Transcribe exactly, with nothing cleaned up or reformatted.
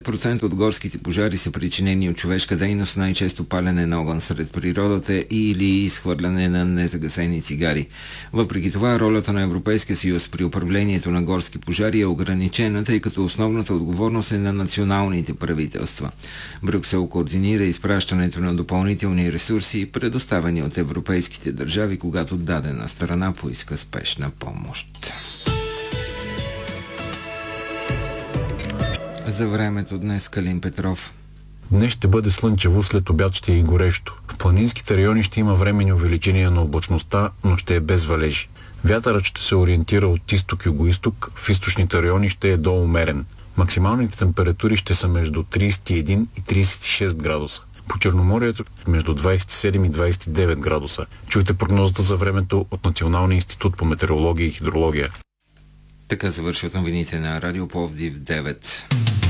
процента от горските пожари са причинени от човешка дейност, най-често палене на огън сред природата или изхвърляне на незагасени цигари. Въпреки това, ролята на Европейския съюз при управлението на горски пожари е ограничена, тъй като основната отговорност е на националните правителства. Брюксел координира изпращането на допълнителни ресурси, предоставени от европейските държави, когато дадена страна поиска спешна помощ. За времето днес Калин Петров. Днес ще бъде слънчево, след обяд ще е и горещо. В планинските райони ще има временни увеличения на облачността, но ще е без валежи. Вятърът ще се ориентира от изток-югоизток, в източните райони ще е доумерен. Максималните температури ще са между тридесет и един и тридесет и шест градуса. По Черноморието между двадесет и седем и двадесет и девет градуса. Чуйте прогнозата за времето от Националния институт по метеорология и хидрология. Така завършват новините на Радио Пловдив девет.